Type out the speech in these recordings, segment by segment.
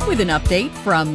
With an update from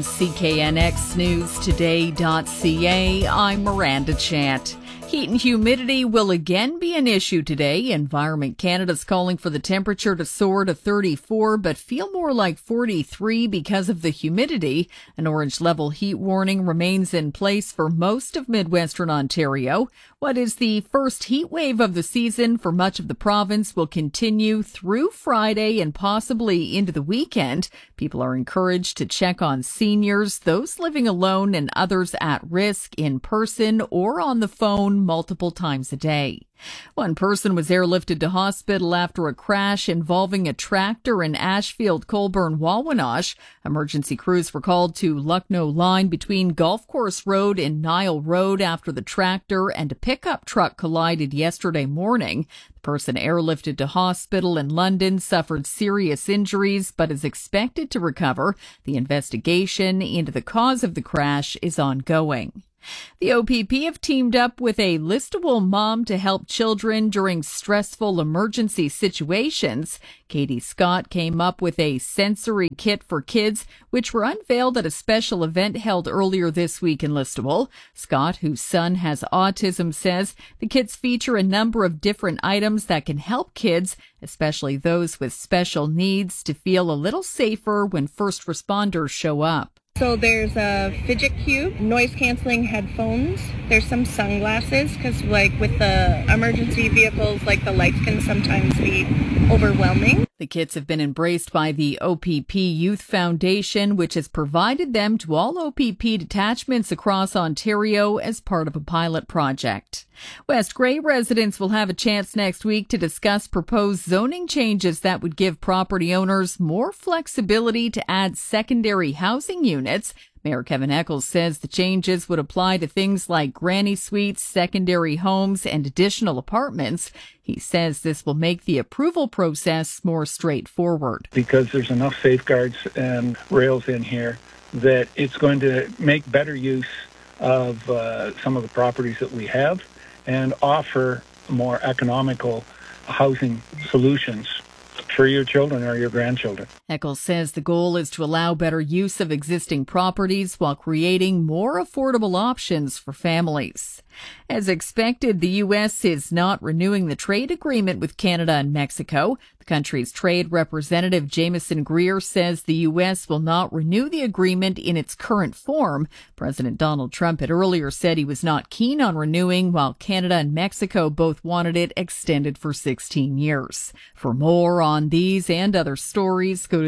CKNXNewsToday.ca, I'm Miranda Chant. Heat and humidity will again be an issue today. Environment Canada's calling for the temperature to soar to 34, but feel more like 43 because of the humidity. An orange level heat warning remains in place for most of Midwestern Ontario. What is the first heat wave of the season for much of the province will continue through Friday and possibly into the weekend. People are encouraged to check on seniors, those living alone, and others at risk in person or on the phone multiple times a day. One person was airlifted to hospital after a crash involving a tractor in Ashfield, Colborne, Wawanosh. Emergency crews were called to Lucknow Line between Golf Course Road and Nile Road after the tractor and a pickup truck collided yesterday morning. The person airlifted to hospital in London suffered serious injuries but is expected to recover. The investigation into the cause of the crash is ongoing. The OPP have teamed up with a Listowel mom to help children during stressful emergency situations. Katie Scott came up with a sensory kit for kids, which were unveiled at a special event held earlier this week in Listowel. Scott, whose son has autism, says the kits feature a number of different items that can help kids, especially those with special needs, to feel a little safer when first responders show up. So there's a fidget cube, noise-canceling headphones. There's some sunglasses because, with the emergency vehicles, the lights can sometimes be overwhelming. The kits have been embraced by the OPP Youth Foundation, which has provided them to all OPP detachments across Ontario as part of a pilot project. West Grey residents will have a chance next week to discuss proposed zoning changes that would give property owners more flexibility to add secondary housing units. Mayor Kevin Eccles says the changes would apply to things like granny suites, secondary homes, and additional apartments. He says this will make the approval process more straightforward. Because there's enough safeguards and rails in here that it's going to make better use of some of the properties that we have and offer more economical housing solutions for your children or your grandchildren. Eccles says the goal is to allow better use of existing properties while creating more affordable options for families. As expected, the U.S. is not renewing the trade agreement with Canada and Mexico. The country's trade representative, Jameson Greer, says the U.S. will not renew the agreement in its current form. President Donald Trump had earlier said he was not keen on renewing, while Canada and Mexico both wanted it extended for 16 years. For more on these and other stories, go to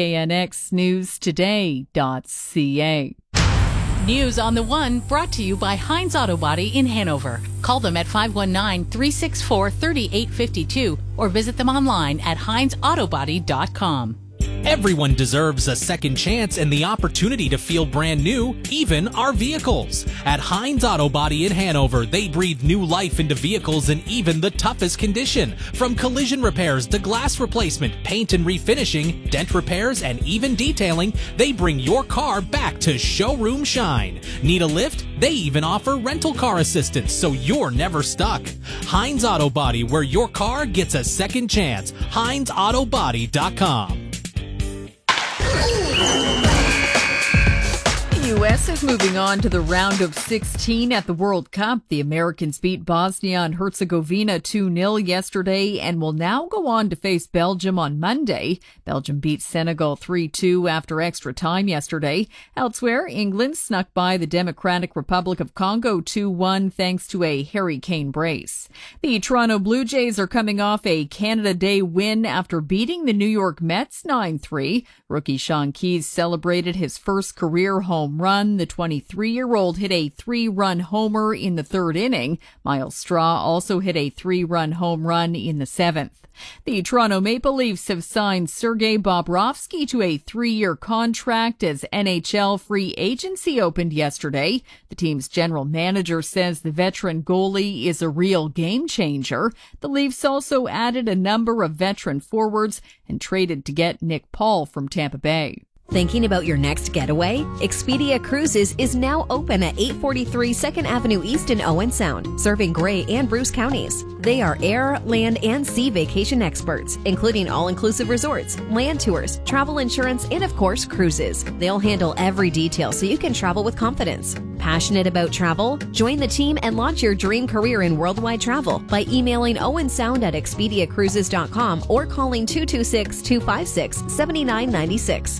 CKNXNewsToday.ca. News on the One brought to you by Heinz Auto Body in Hanover. Call them at 519-364-3852 or visit them online at HeinzAutoBody.com. Everyone deserves a second chance and the opportunity to feel brand new, even our vehicles. At Heinz Auto Body in Hanover, they breathe new life into vehicles in even the toughest condition. From collision repairs to glass replacement, paint and refinishing, dent repairs, and even detailing, they bring your car back to showroom shine. Need a lift? They even offer rental car assistance, so you're never stuck. Heinz Auto Body, where your car gets a second chance. HeinzAutoBody.com. The U.S. is moving on to the round of 16 at the World Cup. The Americans beat Bosnia and Herzegovina 2-0 yesterday and will now go on to face Belgium on Monday. Belgium beat Senegal 3-2 after extra time yesterday. Elsewhere, England snuck by the Democratic Republic of Congo 2-1 thanks to a Harry Kane brace. The Toronto Blue Jays are coming off a Canada Day win after beating the New York Mets 9-3. Rookie Sean Keyes celebrated his first career home run. The 23-year-old hit a 3-run homer in the third inning. Miles Straw also hit a 3-run home run in the seventh. The Toronto Maple Leafs have signed Sergei Bobrovsky to a 3-year contract as NHL free agency opened yesterday. The team's general manager says the veteran goalie is a real game changer. The Leafs also added a number of veteran forwards and traded to get Nick Paul from Tampa Bay. Thinking about your next getaway? Expedia Cruises is now open at 843 2nd Avenue East in Owen Sound, serving Gray and Bruce counties. They are air, land, and sea vacation experts, including all-inclusive resorts, land tours, travel insurance, and of course, cruises. They'll handle every detail so you can travel with confidence. Passionate about travel? Join the team and launch your dream career in worldwide travel by emailing owensound@expediacruises.com or calling 226-256-7996.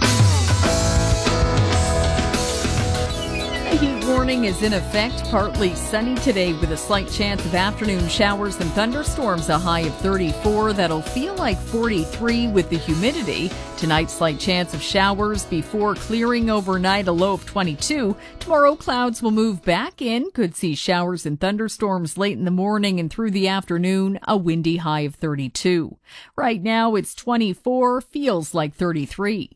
A heat warning is in effect. Partly sunny today with a slight chance of afternoon showers and thunderstorms, a high of 34. That'll feel like 43 with the humidity. Tonight, slight chance of showers before clearing overnight, a low of 22. Tomorrow, clouds will move back in. Could see showers and thunderstorms late in the morning and through the afternoon, a windy high of 32. Right now, it's 24, feels like 33.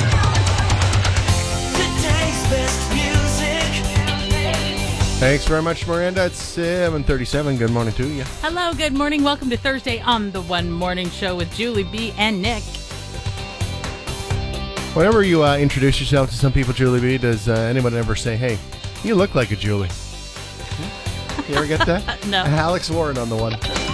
Thanks very much, Miranda. It's 7:37. Good morning to you. Hello, good morning. Welcome to Thursday on the One Morning Show with Julie B. and Nick. Whenever you introduce yourself to some people, Julie B, does anyone ever say, hey, you look like a Julie? You ever get that? No. Alex Warren on the one.